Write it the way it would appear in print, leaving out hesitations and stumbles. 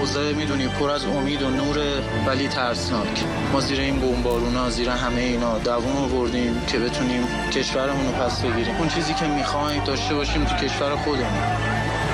2019 میدونی پر از امید و نور ولی ترسناک. ما زیر این بمبارونا، زیر همه اینا دووم آوردیم که بتونیم کشورمون رو پس بگیریم. اون چیزی که میخوایم داشته باشیم تو کشور خودمون.